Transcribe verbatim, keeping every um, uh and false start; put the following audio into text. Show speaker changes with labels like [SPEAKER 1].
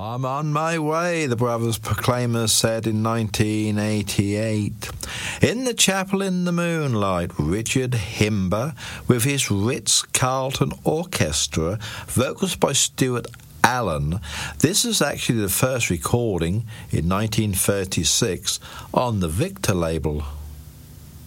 [SPEAKER 1] I'm on my way, the Brothers Proclaimers said in nineteen eighty-eight. In the Chapel in the Moonlight, Richard Himber with his Ritz-Carlton Orchestra, vocals by Stuart Allen. This is actually the first recording in nineteen thirty-six on the Victor label.